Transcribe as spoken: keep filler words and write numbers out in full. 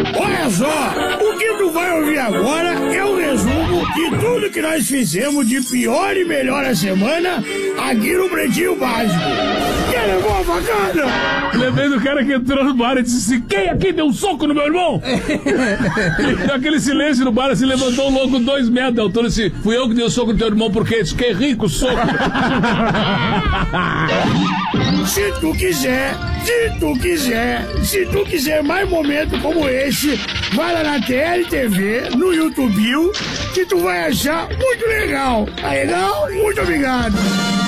Olha só, o que tu vai ouvir agora é o resumo de tudo que nós fizemos de pior e melhor a semana aqui no Pretinho Básico. Quer levar uma facada? Lembrei do cara que entrou no bar e disse assim, quem aqui deu um soco no meu irmão? E aquele silêncio no bar, assim, levantou um louco dois metros de altura e disse, fui eu que dei o soco no teu irmão porque fiquei rico, soco. Se tu quiser, se tu quiser, se tu quiser mais momentos como esse, vai lá na T L T V, no YouTube, que tu vai achar muito legal. Tá legal? Muito obrigado.